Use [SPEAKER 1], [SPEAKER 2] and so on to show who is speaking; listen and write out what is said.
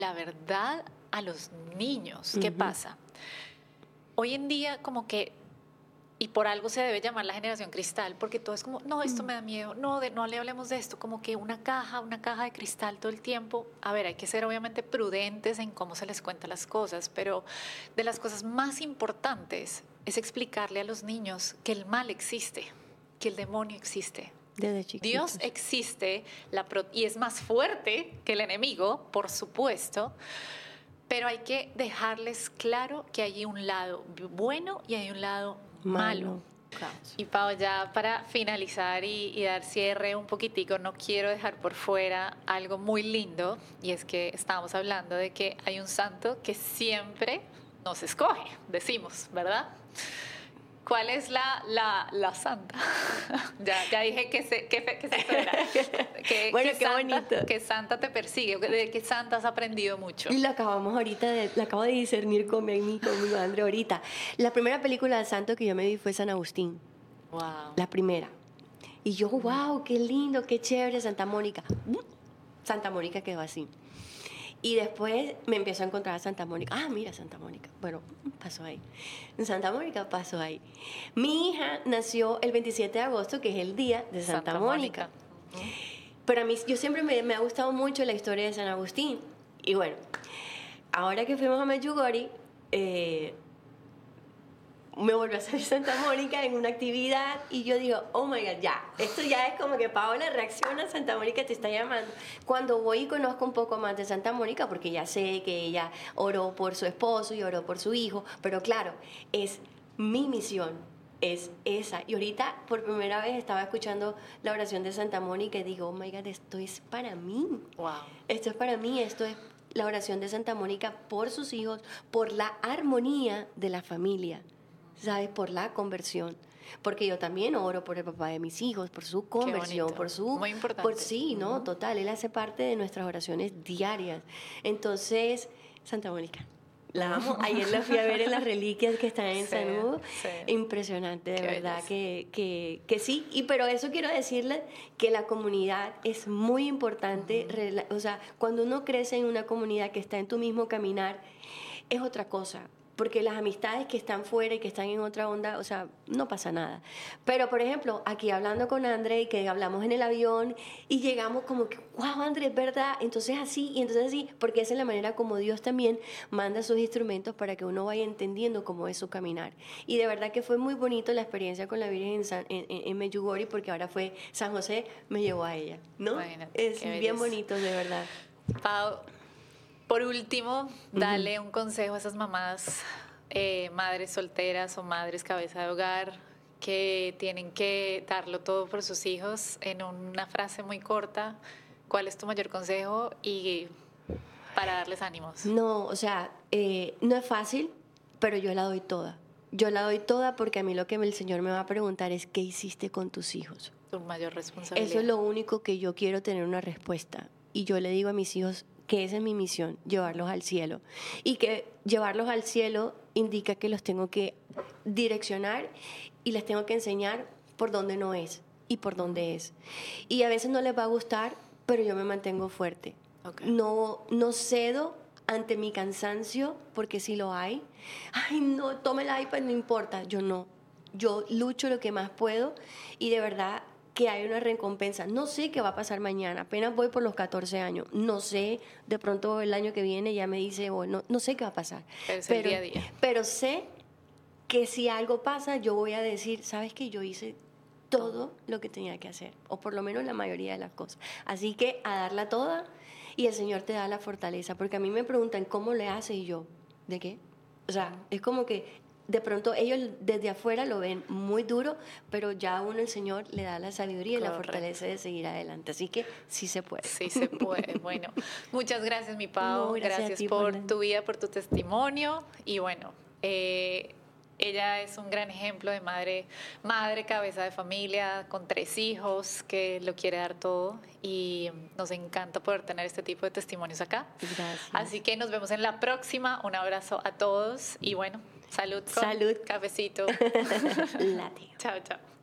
[SPEAKER 1] la verdad a los niños. ¿Qué pasa? Hoy en día como que, y por algo se debe llamar la generación cristal, porque todo es como, no, esto me da miedo, no, no le hablemos de esto, como que una caja de cristal todo el tiempo. A ver, hay que ser obviamente prudentes en cómo se les cuenta las cosas, pero de las cosas más importantes es explicarle a los niños que el mal existe, que el demonio existe.
[SPEAKER 2] Desde chiquitos.
[SPEAKER 1] Dios existe y es más fuerte que el enemigo, por supuesto, pero hay que dejarles claro que hay un lado bueno y hay un lado malo. Y Pau, ya para finalizar y dar cierre un poquitico, no quiero dejar por fuera algo muy lindo, y es que estábamos hablando de que hay un santo que siempre nos escoge, decimos, ¿verdad? ¿Cuál es la santa? ya dije que santo era.
[SPEAKER 2] Bueno, qué
[SPEAKER 1] santa,
[SPEAKER 2] bonito.
[SPEAKER 1] Que santa te persigue, de que santa has aprendido mucho.
[SPEAKER 2] Y lo acabamos ahorita, lo acabo de discernir conmigo, André, ahorita. La primera película de santo que yo me vi fue San Agustín.
[SPEAKER 1] Wow.
[SPEAKER 2] La primera. Y yo, wow, qué lindo, qué chévere, Santa Mónica. Santa Mónica quedó así. Y después me empezó a encontrar a Santa Mónica. Ah, mira, Santa Mónica. Bueno, pasó ahí. Santa Mónica pasó ahí. Mi hija nació el 27 de agosto, que es el día de Santa Mónica. Pero a mí, yo siempre me ha gustado mucho la historia de San Agustín. Y bueno, ahora que fuimos a Medjugorje, me volvió a salir Santa Mónica en una actividad y yo digo, oh my God, ya, esto ya es como que Paola reacciona, Santa Mónica te está llamando. Cuando voy y conozco un poco más de Santa Mónica, porque ya sé que ella oró por su esposo y oró por su hijo, pero claro, es mi misión, es esa. Y ahorita por primera vez estaba escuchando la oración de Santa Mónica y digo, oh my God, esto es para mí.
[SPEAKER 1] Wow.
[SPEAKER 2] Esto es para mí, esto es la oración de Santa Mónica por sus hijos, por la armonía de la familia. ¿Sabes? Por la conversión. Porque yo también oro por el papá de mis hijos, por su conversión, por su...
[SPEAKER 1] Muy importante.
[SPEAKER 2] Por sí, ¿no? Total, él hace parte de nuestras oraciones diarias. Entonces, Santa Mónica, la amo. Ayer la fui a ver en las reliquias que están en San Hugo.
[SPEAKER 1] Sí.
[SPEAKER 2] Impresionante, de
[SPEAKER 1] Qué
[SPEAKER 2] verdad,
[SPEAKER 1] belleza.
[SPEAKER 2] que sí. Pero eso quiero decirles que la comunidad es muy importante. O sea, cuando uno crece en una comunidad que está en tu mismo caminar, es otra cosa. Porque las amistades que están fuera y que están en otra onda, o sea, no pasa nada. Pero, por ejemplo, aquí hablando con André, que hablamos en el avión y llegamos como que, wow, André, es verdad, entonces así, y entonces así, porque esa es la manera como Dios también manda sus instrumentos para que uno vaya entendiendo cómo es su caminar. Y de verdad que fue muy bonito la experiencia con la Virgen en Medjugorje, porque ahora fue San José, me llevó a ella, ¿no?
[SPEAKER 1] Bueno,
[SPEAKER 2] es bien bonito, de verdad.
[SPEAKER 1] Pau, por último, dale un consejo a esas mamás, madres solteras o madres cabeza de hogar, que tienen que darlo todo por sus hijos en una frase muy corta. ¿Cuál es tu mayor consejo y para darles ánimos?
[SPEAKER 2] No, o sea, no es fácil, pero yo la doy toda. Yo la doy toda porque a mí lo que el Señor me va a preguntar es ¿qué hiciste con tus hijos?
[SPEAKER 1] Tu mayor responsabilidad.
[SPEAKER 2] Eso es lo único que yo quiero tener una respuesta. Y yo le digo a mis hijos que esa es mi misión, llevarlos al cielo. Y que llevarlos al cielo indica que los tengo que direccionar y les tengo que enseñar por dónde no es y por dónde es. Y a veces no les va a gustar, pero yo me mantengo fuerte.
[SPEAKER 1] Okay.
[SPEAKER 2] No cedo ante mi cansancio, porque si lo hay. Ay, no, tome el iPad, no importa. Yo no. Yo lucho lo que más puedo y de verdad que hay una recompensa. No sé qué va a pasar mañana, apenas voy por los 14 años, no sé, de pronto el año que viene ya me dice, oh, no sé qué va a pasar.
[SPEAKER 1] Pero es el día a día.
[SPEAKER 2] Pero sé que si algo pasa, yo voy a decir, ¿sabes qué? Yo hice todo lo que tenía que hacer, o por lo menos la mayoría de las cosas. Así que a darla toda y el Señor te da la fortaleza, porque a mí me preguntan, ¿cómo le haces? Y yo, ¿de qué? O sea, es como que de pronto ellos desde afuera lo ven muy duro, pero ya uno, el Señor, le da la sabiduría y la fortaleza de seguir adelante. Así que sí se puede.
[SPEAKER 1] Sí se puede. Bueno, muchas gracias, mi Pau.
[SPEAKER 2] No,
[SPEAKER 1] gracias por tu vida, por tu testimonio. Y bueno, ella es un gran ejemplo de madre, cabeza de familia, con 3 hijos, que lo quiere dar todo. Y nos encanta poder tener este tipo de testimonios acá.
[SPEAKER 2] Gracias.
[SPEAKER 1] Así que nos vemos en la próxima. Un abrazo a todos y bueno, salud con cafecito.
[SPEAKER 2] Late.
[SPEAKER 1] Chao, chao.